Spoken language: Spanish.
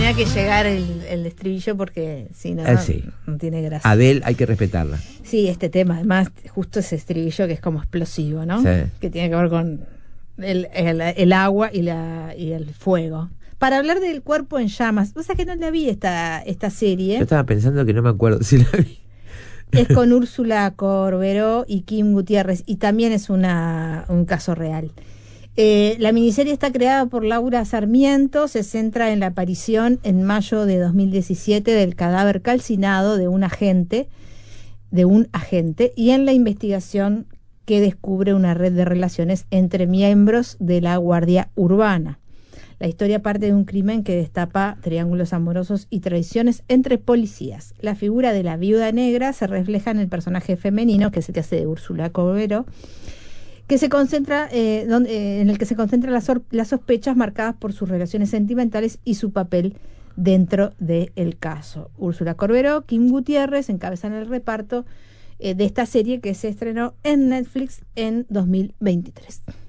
tenía que llegar el estribillo porque si no, Sí. no tiene gracia. Adele hay que respetarla. Sí, este tema, además, justo ese estribillo que es como explosivo, ¿no? Sí. Que tiene que ver con el agua y el fuego. Para hablar del Cuerpo en Llamas, vos sabés que no la vi esta serie. Yo estaba pensando que no me acuerdo si la vi. Es con Úrsula Corberó y Kim Gutiérrez, y también es un caso real. La miniserie está creada por Laura Sarmiento, se centra en la aparición en mayo de 2017 del cadáver calcinado de un agente, y en la investigación que descubre una red de relaciones entre miembros de la Guardia Urbana. La historia parte de un crimen que destapa triángulos amorosos y traiciones entre policías. La figura de la viuda negra se refleja en el personaje femenino, que es el que hace de Úrsula Corberó, que se concentra, en el que se concentran las sospechas marcadas por sus relaciones sentimentales y su papel dentro del caso. Úrsula Corberó, Kim Gutiérrez encabezan el reparto de esta serie que se estrenó en Netflix en 2023.